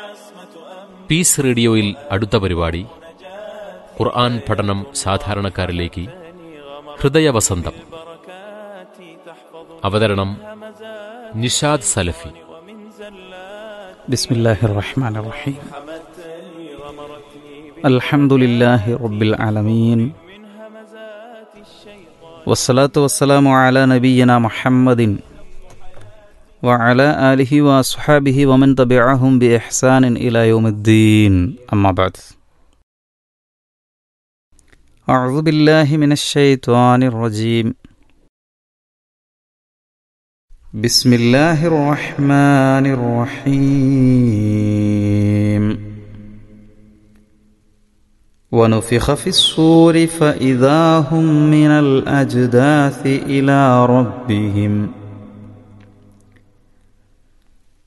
Piece റേഡിയോയിൽ അടുത്ത പരിപാടി ഖുർആൻ പഠനം സാധാരണക്കാരിലേക്ക് ഹൃദയവസന്തം. അവതരണം നിഷാദ് സലഫി. ബിസ്മില്ലാഹിർ റഹ്മാനിർ റഹീം. അൽഹംദുലില്ലാഹി റബ്ബിൽ ആലമീൻ. വസ്സലാത്തു വസ്സലാമു അലാ നബിയ്യിനാ മുഹമ്മദിൻ വഅലാ ആലിഹി വഅസ്ഹാബിഹി വമൻ തബിഅഹും ബിഇഹ്സാനിൻ ഇലാ യൗമിദ്ദീൻ. അമ്മാ ബഅദ്. അഊദു ബില്ലാഹി മിനശ് ശൈത്വാനിർ റജീം. ബിസ്മില്ലാഹിർ റഹ്മാനിർ റഹീം. ونفخ في الصور فإذا هم من الأجداث إلى ربهم